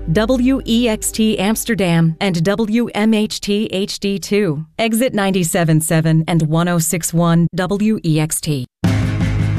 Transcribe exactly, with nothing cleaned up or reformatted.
W E X T Amsterdam and W M H T H D two, exit ninety-seven point seven and one oh six one W E X T.